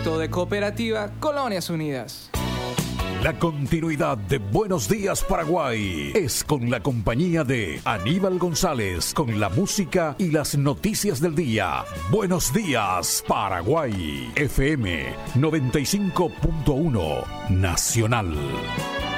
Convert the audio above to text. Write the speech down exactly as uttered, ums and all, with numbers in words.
proyecto de cooperativa Colonias Unidas. La continuidad de Buenos Días Paraguay es con la compañía de Aníbal González, con la música y las noticias del día. Buenos Días Paraguay, F M noventa y cinco punto uno Nacional.